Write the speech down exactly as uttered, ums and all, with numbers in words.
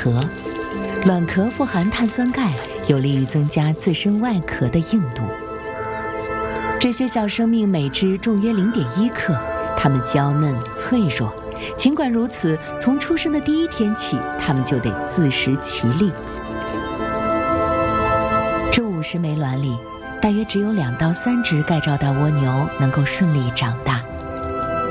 壳。卵壳富含碳酸钙，有利于增加自身外壳的硬度。这些小生命每只重约零点一克，它们娇嫩脆弱。尽管如此，从出生的第一天起，它们就得自食其力。这五十枚卵里，大约只有两到三只盖罩大蜗牛能够顺利长大。